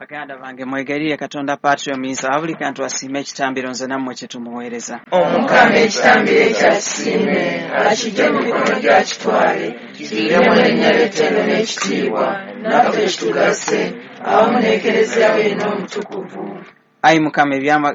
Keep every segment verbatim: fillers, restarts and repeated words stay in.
Baganda bange mwegerire Katonda Patrio Misa abuli kantu asime ekitambiro nze nammwe kye tumuweereza. Omukama ekitambiro ekyasime akijje mu mikono gya kitwale kiriire mu linnya ly'ettendo n'ekitiibwa naffe kitugase awamu n'ekereziya we n'omutukuvu. Ayi Mukama ebyama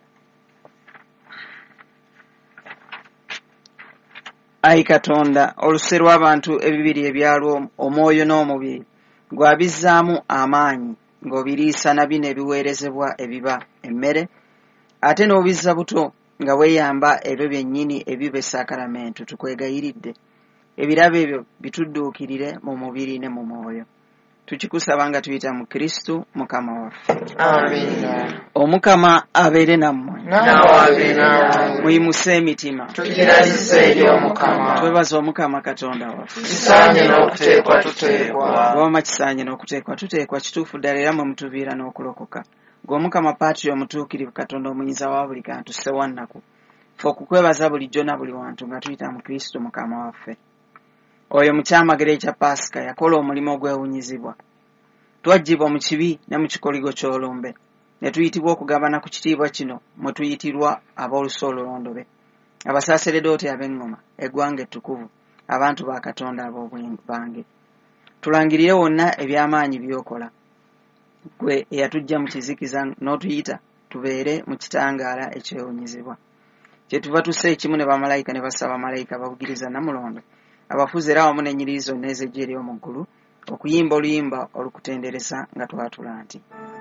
Ayi Katonda oluse lw'abantu ebibiri ebyalwo omwoyo n'omubiri gwabizzaamu amaanyi ng'obiriisa na bino ebiweerezebwa ebiba emmere ate n'obizza buto nga weeyamba ebyo byennyini ebiba esaakalamentu tukwegayiridde ebirabo ebyo bitudduukirire mu mubiri ne mu mwoyo tukikusaba nga tuyita mu Kristo Mukama waffe. Amiina. Omukama abeere nammwe. Naawe naawe. Muyimuse emitima. Tukiralize eri Omukama. Twebaza Omukama Katonda waffe. Kisaanye n'okuteekwa tuteekwa. Goma kisaanye n'okuteekwa tuteekwa kituufu ddala era mwe mutuviira n'okulokoka. Gwe Omukama Patrio omutuukirivu Katonda omuyinza wa buli kantu ssewannaku. Ffe okukwebaza bulijjo na buli wantu nga tuyita mu Kristo Mukama waffe. Oyo mukyamagero ekya Pasika yakola omulimu ogwewunyizibwa. Twaggyibwa mu kibi ne mu kikoligo ky'olumbe. Ne tuyitibwa okugabana ku kitiibwa kino mwe tuyitirwa ab'olusu olulondobe. Abasaaseredooti ab'eŋŋoma, eggwanga ettukuvu, abantu ba Katonda ab'obwange. Tulangirire wonna eby'amaanyi by'okola. Gwe eyatuggya mu kizikiza n'otuyita tubeere mu kitangaala ekyewunyizibwa. Kyetuva tussa ekimu ne bamalayika ne basaba malayika babugiriza Namulondo. Abafuzi era wamu n'ennyiriri zonna ez'eggye ery'omu ggulu okuyimba oluyimba olukutendereza nga twatula nti